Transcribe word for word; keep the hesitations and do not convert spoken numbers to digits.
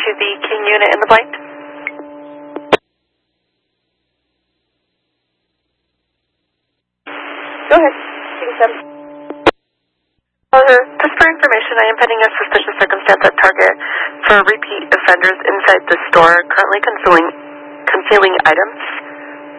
to the King unit in the blank. Go ahead. King seven. Uh, just for information, I am pending a suspicious circumstance at Target for repeat offenders inside the store currently concealing, concealing items.